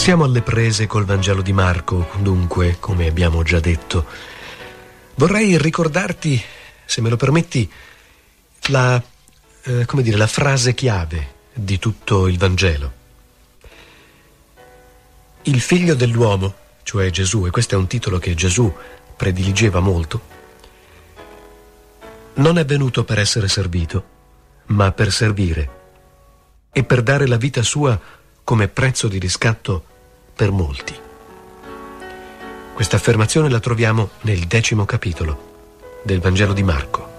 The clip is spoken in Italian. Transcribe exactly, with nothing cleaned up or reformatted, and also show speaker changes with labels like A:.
A: Siamo alle prese col Vangelo di Marco, dunque, come abbiamo già detto. Vorrei ricordarti, se me lo permetti, la, eh, come dire, la frase chiave di tutto il Vangelo. Il figlio dell'uomo, cioè Gesù, e questo è un titolo che Gesù prediligeva molto, non è venuto per essere servito, ma per servire e per dare la vita sua come prezzo di riscatto per molti. Questa affermazione la troviamo nel decimo capitolo del Vangelo di Marco.